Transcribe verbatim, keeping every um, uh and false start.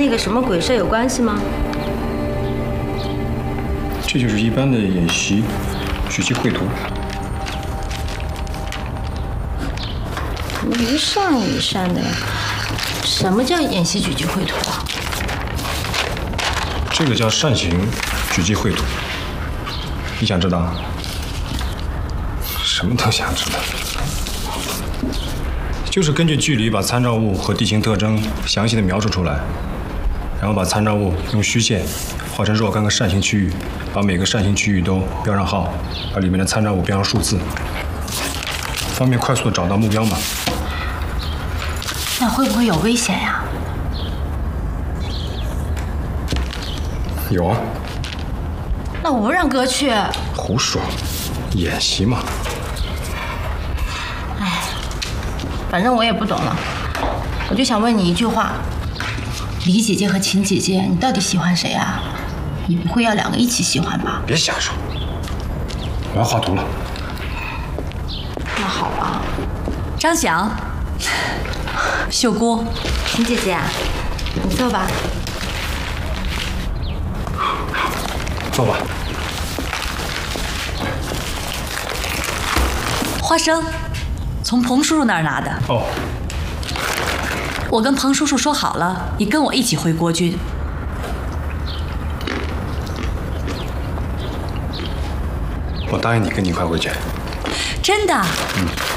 个什么鬼事有关系吗？ 这就是一般的演习，举棋绘图。 一扇一扇的，什么叫演习举棋绘图啊？ 这个叫扇形举棋绘图。你想知道？什么都想知道。就是根据距离把参照物和地形特征详细的描述出来，然后把参照物用虚线画成若干个扇形区域，把每个扇形区域都标上号，把里面的参照物标上数字，方便快速的找到目标嘛。 那会不会有危险呀？ 有啊。 那我不让哥去。 胡说，演习嘛。 哎，反正我也不懂了，我就想问你一句话：李姐姐和秦姐姐，你到底喜欢谁啊？你不会要两个一起喜欢吧？ 别瞎说，我要画图了。 那好啊。 张翔，秀姑， 秦姐姐，你坐吧。 坐吧。 花生，从彭叔叔那儿拿的。 哦。 我跟彭叔叔说好了，你跟我一起回国军。 我答应你跟你一块回去。 真的？ 嗯。